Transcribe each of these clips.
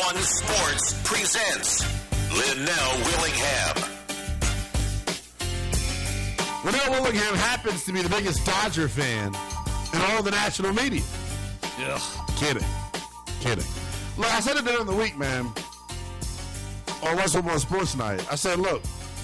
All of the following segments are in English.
One Sports presents Linnell Willingham. Linnell Willingham happens to be the biggest Dodger fan in all the national media. Ugh. Kidding. Look, I said it during the week, man, on Russell One Sports Night. I said, look,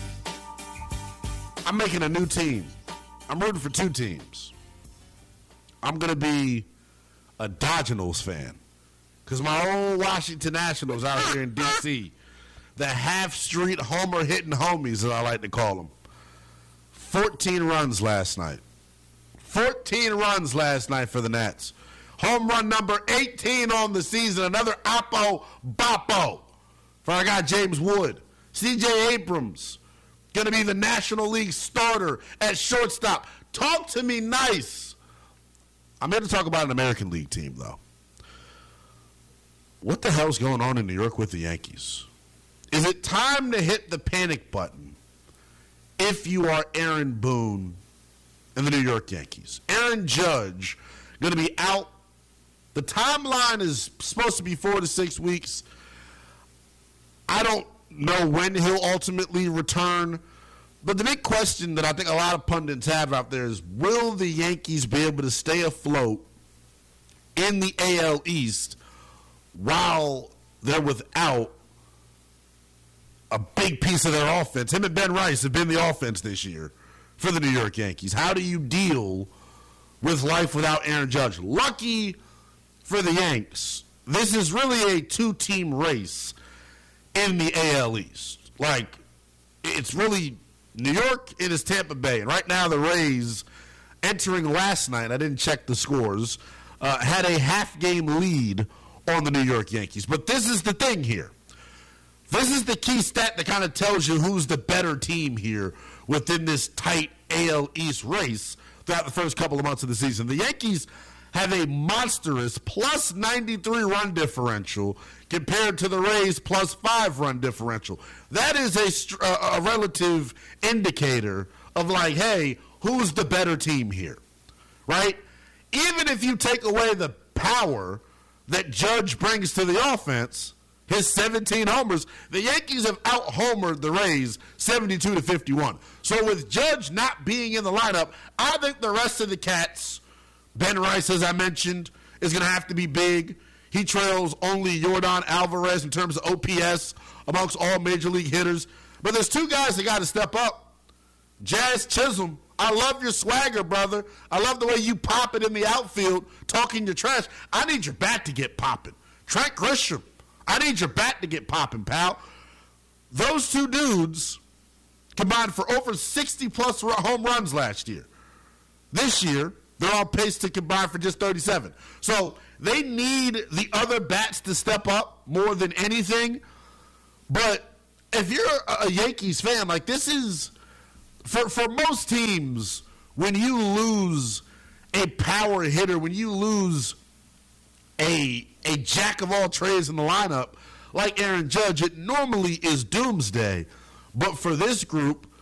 I'm making a new team. I'm rooting for two teams. I'm going to be a Dodgernals fan because my old Washington Nationals out here in D.C., the half-street homer-hitting homies, as I like to call them, 14 runs last night. 14 runs last night for the Nats. Home run number 18 on the season. Another Oppo Boppo for our guy James Wood. C.J. Abrams going to be the National League starter at shortstop. Talk to me nice. I'm here to talk about an American League team, though. What the hell's going on in New York with the Yankees? Is it time to hit the panic button if you are Aaron Boone and the New York Yankees? Aaron Judge going to be out. The timeline is supposed to be 4 to 6 weeks. I don't know when he'll ultimately return. But the big question that I think a lot of pundits have out there is, will the Yankees be able to stay afloat in the AL East while they're without a big piece of their offense? Him and Ben Rice have been the offense this year for the New York Yankees. How do you deal with life without Aaron Judge? Lucky for the Yanks, this is really a two-team race in the AL East. Like, it's really New York and it's Tampa Bay. And right now the Rays, entering last night, I didn't check the scores, had a half-game lead on the New York Yankees. But this is the thing here. This is the key stat that kind of tells you who's the better team here within this tight AL East race throughout the first couple of months of the season. The Yankees have a monstrous plus 93 run differential compared to the Rays plus 5 run differential. That is a relative indicator of like, hey, who's the better team here, right? Even if you take away the power that Judge brings to the offense, his 17 homers, the Yankees have out-homered the Rays 72 to 51. So with Judge not being in the lineup, I think the rest of the Cats, Ben Rice, as I mentioned, is going to have to be big. He trails only Yordan Alvarez in terms of OPS amongst all major league hitters. But there's two guys that got to step up. Jazz Chisholm, I love your swagger, brother. I love the way you pop it in the outfield, talking your trash. I need your bat to get popping. Trent Grisham, I need your bat to get popping, pal. Those two dudes combined for over 60-plus home runs last year. This year, they're on pace to combine for just 37. So they need the other bats to step up more than anything. But if you're a Yankees fan, like this is, for most teams, when you lose a power hitter, when you lose a jack of all trades in the lineup like Aaron Judge, it normally is doomsday. But for this group,